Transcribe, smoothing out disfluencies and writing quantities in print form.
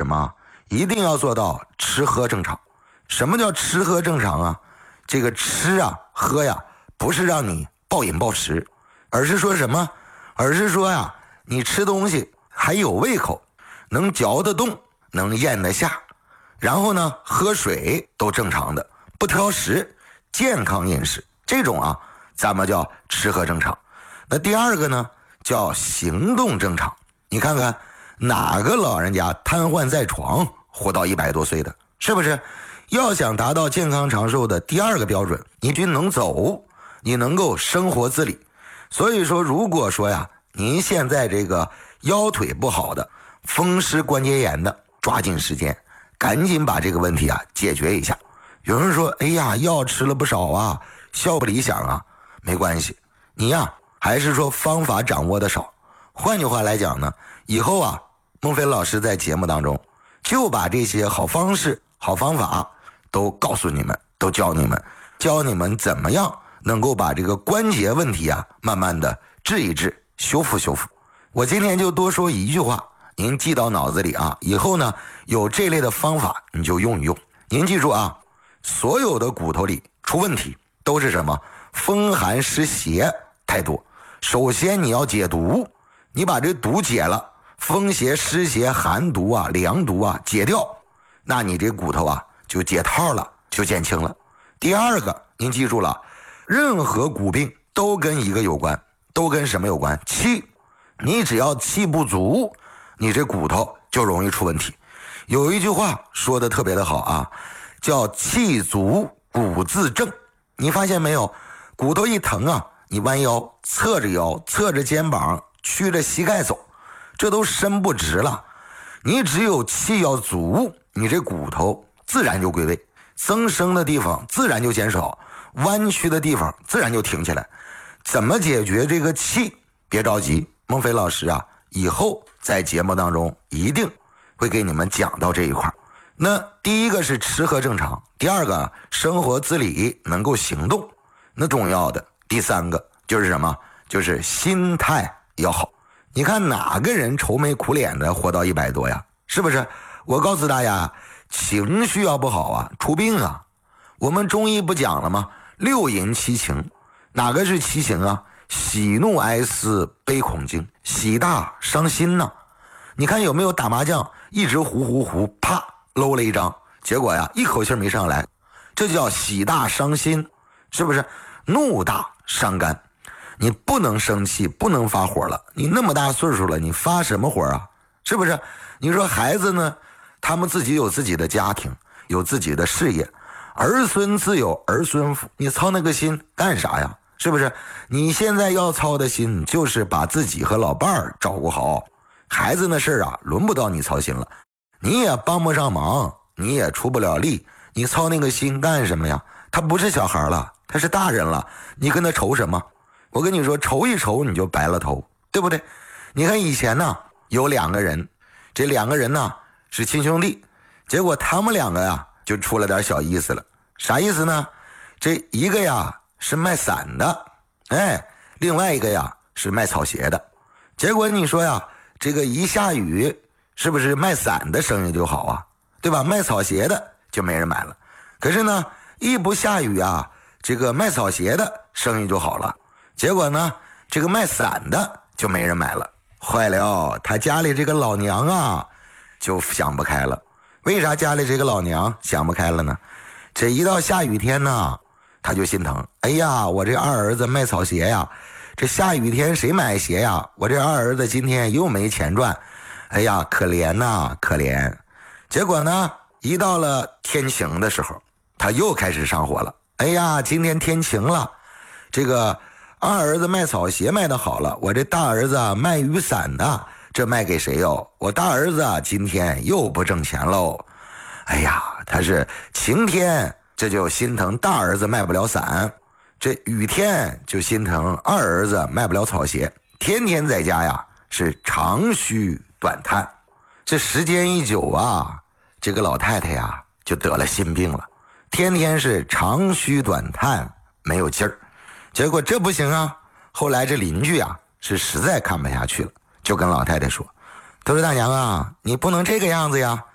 么？一定要做到吃喝正常。什么叫吃喝正常啊？这个吃啊喝呀，不是让你暴饮暴食，而是说什么？而是说呀，你吃东西还有胃口，能嚼得动，能咽得下，然后呢，喝水都正常的，不挑食，健康饮食，这种啊，咱们叫吃喝正常。那第二个呢，叫行动正常。你看看哪个老人家瘫痪在床活到100多岁的，是不是？要想达到健康长寿的第二个标准，你就能走，你能够生活自理。所以说，如果说呀，您现在这个腰腿不好的，风湿关节炎的，抓紧时间赶紧把这个问题啊解决一下。有人说，哎呀，药吃了不少啊，效不理想啊。没关系，你呀还是说方法掌握的少。换句话来讲呢，以后啊，孟非老师在节目当中就把这些好方式好方法都告诉你们，都教你们怎么样能够把这个关节问题啊慢慢的治一治，修复。我今天就多说一句话，您记到脑子里啊，以后呢有这类的方法你就用一用。您记住啊，所有的骨头里出问题都是什么？风寒湿邪太多。首先你要解毒，你把这毒解了，风邪湿邪寒毒啊凉毒啊解掉，那你这骨头啊就解套了，就减轻了。第二个您记住了，任何骨病都跟一个有关，都跟什么有关？气。你只要气不足，你这骨头就容易出问题。有一句话说的特别的好啊，叫气足骨自正。你发现没有，骨头一疼啊，你弯腰侧着肩膀，曲着膝盖走，这都伸不直了。你只有气要足，你这骨头自然就归位，增生的地方自然就减少，弯曲的地方自然就挺起来。怎么解决这个气？别着急，孟非老师啊，以后在节目当中一定会给你们讲到这一块。那第一个是吃喝正常，第二个生活自理能够行动，那重要的第三个就是什么？就是心态要好。你看哪个人愁眉苦脸的活到100多呀？是不是？我告诉大家，情绪要不好啊，出病啊。我们中医不讲了吗？6淫7情，哪个是7情啊？喜怒哀思悲恐惊，喜大伤心呐。你看有没有打麻将一直胡，啪搂了一张，结果呀一口气没上来，这叫喜大伤心，是不是？怒大伤肝，你不能生气，不能发火了，你那么大岁数了，你发什么火啊？是不是？你说孩子呢，他们自己有自己的家庭，有自己的事业，儿孙自有儿孙福，你操那个心干啥呀？是不是？你现在要操的心就是把自己和老伴儿照顾好，孩子那事啊轮不到你操心了，你也帮不上忙，你也出不了力，你操那个心干什么呀？他不是小孩了，他是大人了，你跟他愁什么？我跟你说，愁一愁你就白了头，对不对？你看以前呢有2个人，这2个人呢是亲兄弟，结果他们2个呀就出了点小意思了。啥意思呢？这一个呀是卖伞的，另外一个呀是卖草鞋的。结果你说呀，这个一下雨，是不是卖伞的生意就好啊？对吧？卖草鞋的就没人买了。可是呢，一不下雨啊，这个卖草鞋的生意就好了。结果呢，这个卖伞的就没人买了。坏了，他家里这个老娘啊就想不开了。为啥家里这个老娘想不开了呢？这一到下雨天呢，他就心疼。哎呀，我这二儿子卖草鞋呀，这下雨天谁买鞋呀？我这二儿子今天又没钱赚，哎呀，可怜呐，可怜。结果呢，一到了天晴的时候，他又开始上火了。哎呀，今天天晴了，这个二儿子卖草鞋卖得好了，我这大儿子卖雨伞的，这卖给谁哟？我大儿子今天又不挣钱喽。哎呀，他是晴天这就心疼大儿子卖不了伞，这雨天就心疼二儿子卖不了草鞋，天天在家呀是长吁短叹。这时间一久啊，这个老太太呀就得了心病了，天天是长吁短叹，没有劲儿。结果这不行啊，后来这邻居啊是实在看不下去了，就跟老太太说，他说大娘啊，你不能这个样子呀，